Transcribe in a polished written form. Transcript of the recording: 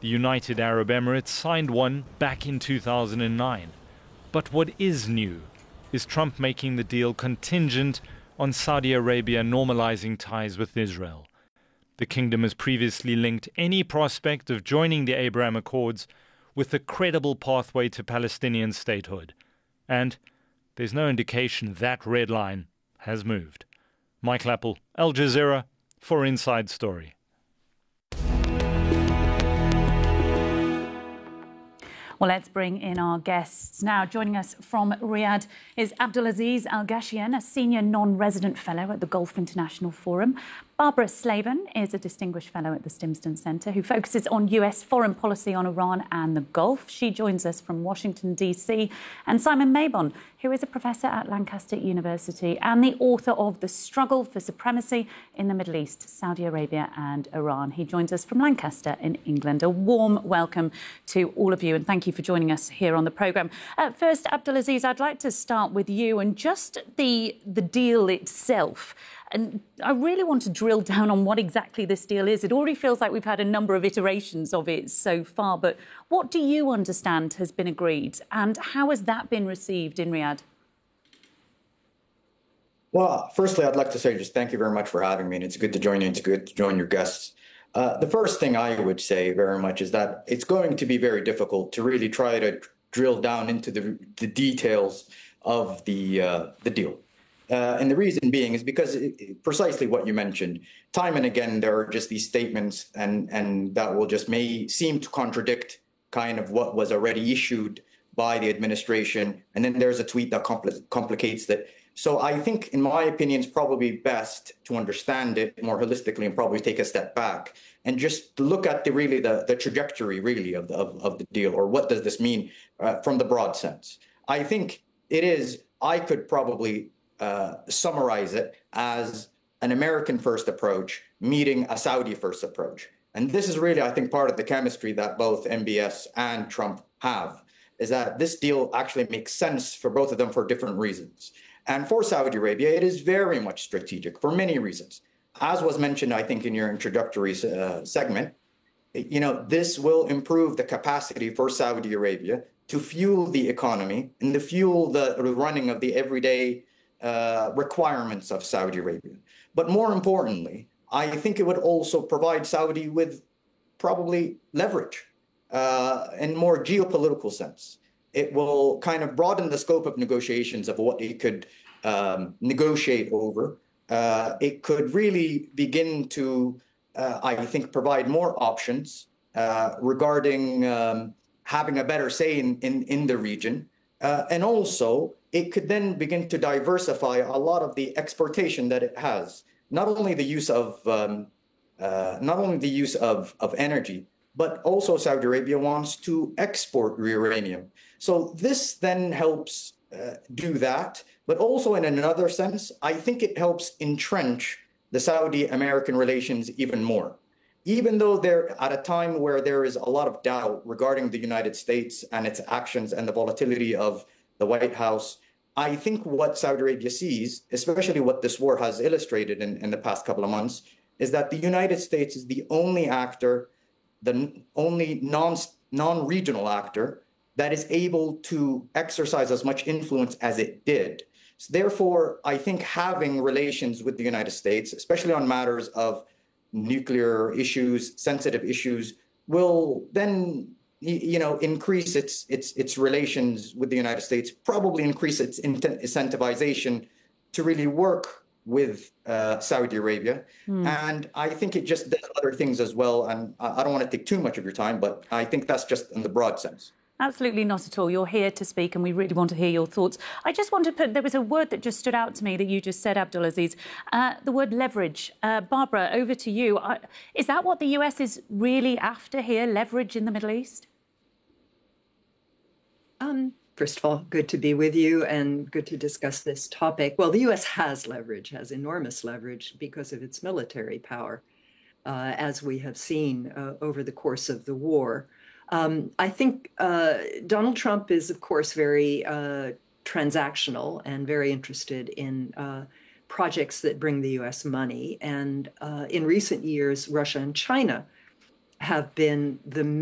The United Arab Emirates signed one back in 2009. But what is new is Trump making the deal contingent on Saudi Arabia normalizing ties with Israel. The kingdom has previously linked any prospect of joining the Abraham Accords with a credible pathway to Palestinian statehood. And there's no indication that red line has moved. Mike Lappel, Al Jazeera, for Inside Story. Well, let's bring in our guests now. Joining us from Riyadh is Abdulaziz Al-Gashien, a senior non-resident fellow at the Gulf International Forum. Barbara Slavin is a distinguished fellow at the Stimson Centre who focuses on US foreign policy on Iran and the Gulf. She joins us from Washington, D.C. And Simon Mabon, who is a professor at Lancaster University and the author of The Struggle for Supremacy in the Middle East, Saudi Arabia and Iran. He joins us from Lancaster in England. A warm welcome to all of you and thank you for joining us here on the programme. First, Abdulaziz, I'd like to start with you and just the deal itself. And I really want to drill down on what exactly this deal is. It already feels like we've had a number of iterations of it so far. But what do you understand has been agreed? And how has that been received in Riyadh? Well, firstly, I'd like to say just thank you very much for having me. And it's good to join you. It's good to join your guests. The first thing I would say very much is that it's going to be very difficult to really try to drill down into the details of the deal. And the reason being is because precisely what you mentioned, time and again, there are just these statements and that will just may seem to contradict kind of what was already issued by the administration. And then there's a tweet that complicates that. So I think, in my opinion, it's probably best to understand it more holistically and probably take a step back and just look at the trajectory really of the deal, or what does this mean from the broad sense. I think I could probably summarize it as an American first approach meeting a Saudi first approach. And this is really, I think, part of the chemistry that both MBS and Trump have, is that this deal actually makes sense for both of them for different reasons. And for Saudi Arabia, it is very much strategic for many reasons. As was mentioned, I think, in your introductory segment, this will improve the capacity for Saudi Arabia to fuel the economy and to fuel the running of the everyday requirements of Saudi Arabia. But more importantly, I think it would also provide Saudi with probably leverage in more geopolitical sense. It will kind of broaden the scope of negotiations of what it could negotiate over. It could really begin to, I think, provide more options regarding having a better say in the region. And also, it could then begin to diversify a lot of the exportation that it has. Not only the use of energy, but also Saudi Arabia wants to export uranium. So this then helps do that. But also in another sense, I think it helps entrench the Saudi-American relations even more. Even though they're at a time where there is a lot of doubt regarding the United States and its actions and the volatility of the White House, I think what Saudi Arabia sees, especially what this war has illustrated in the past couple of months, is that the United States is the only actor, the only non-regional actor that is able to exercise as much influence as it did. So therefore, I think having relations with the United States, especially on matters of nuclear issues, sensitive issues, will then increase its relations with the United States, probably increase its incentivization to really work with Saudi Arabia. And I think it just does other things as well. And I don't want to take too much of your time, but I think that's just in the broad sense. Absolutely not at all. You're here to speak and we really want to hear your thoughts. I just want to there was a word that just stood out to me that you just said, Abdulaziz, the word leverage. Barbara, over to you. Is that what the US is really after here, leverage in the Middle East? First of all, good to be with you and good to discuss this topic. Well, the U.S. has leverage, has enormous leverage because of its military power, as we have seen over the course of the war. I think Donald Trump is, of course, very transactional and very interested in projects that bring the U.S. money. And in recent years, Russia and China have been the